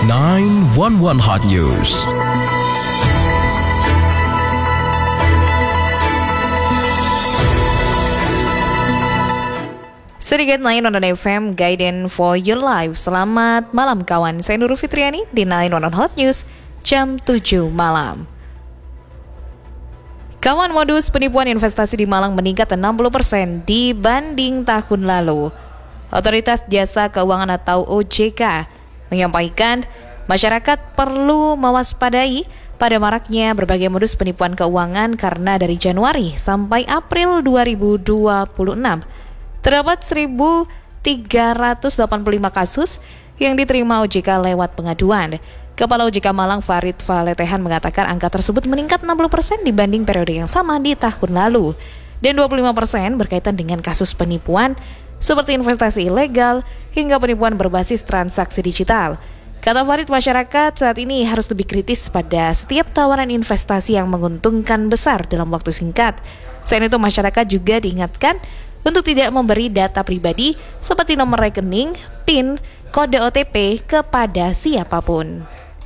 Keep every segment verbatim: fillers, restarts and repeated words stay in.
sembilan satu satu Hot News. Sedikit sembilan satu satu F M, Guidance for Your Life. Selamat malam kawan, saya Nurul Fitriani di sembilan satu satu Hot News jam tujuh malam. Kawan, modus penipuan investasi di Malang meningkat enam puluh persen dibanding tahun lalu. Otoritas Jasa Keuangan atau O J K menyampaikan masyarakat perlu mewaspadai pada maraknya berbagai modus penipuan keuangan karena dari Januari sampai April dua ribu dua puluh enam terdapat seribu tiga ratus delapan puluh lima kasus yang diterima O J K lewat pengaduan. Kepala O J K Malang Farid Faletehan mengatakan angka tersebut meningkat enam puluh persen dibanding periode yang sama di tahun lalu. Dan dua puluh lima persen berkaitan dengan kasus penipuan seperti investasi ilegal hingga penipuan berbasis transaksi digital. Kata Farid, masyarakat saat ini harus lebih kritis pada setiap tawaran investasi yang menguntungkan besar dalam waktu singkat. Selain itu, masyarakat juga diingatkan untuk tidak memberi data pribadi seperti nomor rekening, PIN, kode O T P kepada siapapun.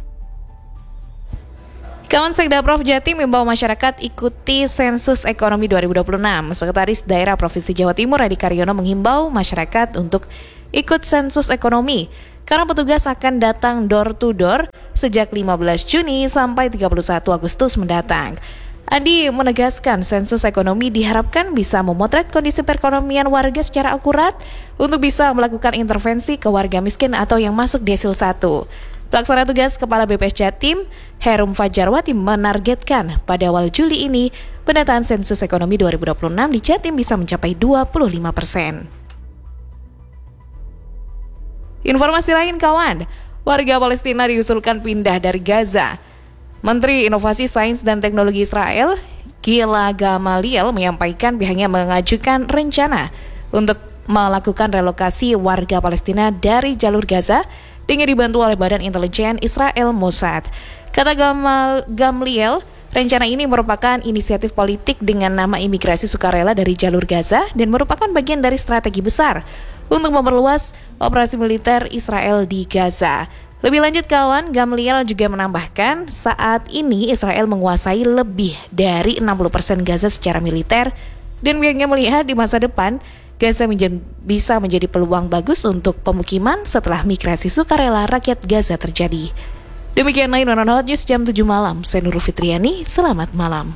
Kawan, Sekda Prof Jatim membawa masyarakat ikuti sensus ekonomi dua ribu dua puluh enam. Sekretaris Daerah Provinsi Jawa Timur Adi Karyono menghimbau masyarakat untuk ikut sensus ekonomi karena petugas akan datang door to door sejak lima belas Juni sampai tiga puluh satu Agustus mendatang. Adi menegaskan sensus ekonomi diharapkan bisa memotret kondisi perekonomian warga secara akurat untuk bisa melakukan intervensi ke warga miskin atau yang masuk desil satu. Pelaksana tugas Kepala B P S Jatim, Herum Fajarwati, menargetkan pada awal Juli ini pendataan sensus ekonomi dua ribu dua puluh enam di Jatim bisa mencapai dua puluh lima persen. Informasi lain kawan, warga Palestina diusulkan pindah dari Gaza. Menteri Inovasi Sains dan Teknologi Israel, Gila Gamaliel, menyampaikan pihaknya mengajukan rencana untuk melakukan relokasi warga Palestina dari jalur Gaza dengan dibantu oleh Badan Intelijen Israel Mossad. Kata Gamal, Gamliel, rencana ini merupakan inisiatif politik dengan nama imigrasi sukarela dari jalur Gaza dan merupakan bagian dari strategi besar untuk memperluas operasi militer Israel di Gaza. Lebih lanjut kawan, Gamliel juga menambahkan saat ini Israel menguasai lebih dari enam puluh persen Gaza secara militer dan pihaknya melihat di masa depan Gaza menjadi, bisa menjadi peluang bagus untuk pemukiman setelah migrasi sukarela rakyat Gaza terjadi. Demikian lain Nonton Hot News jam tujuh malam. Saya Nurul Fitriani, selamat malam.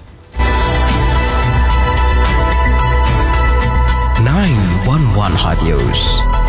sembilan satu satu Hot News.